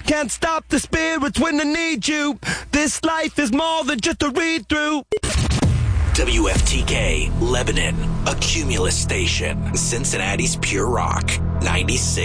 Can't stop the spirits when they need you. This life is more than just a read-through. WFTK, Lebanon, a Cumulus station. Cincinnati's Pure Rock, 96.